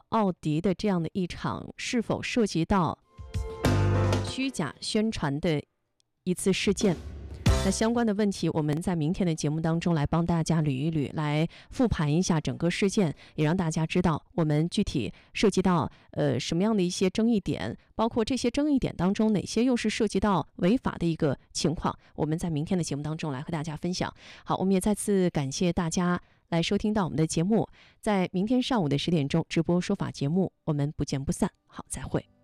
奥迪的这样的一场是否涉及到虚假宣传的一次事件。那相关的问题，我们在明天的节目当中来帮大家捋一捋，来复盘一下整个事件，也让大家知道我们具体涉及到什么样的一些争议点，包括这些争议点当中哪些又是涉及到违法的一个情况，我们在明天的节目当中来和大家分享。好，我们也再次感谢大家来收听到我们的节目，在明天上午的10点钟直播说法节目，我们不见不散。好，再会。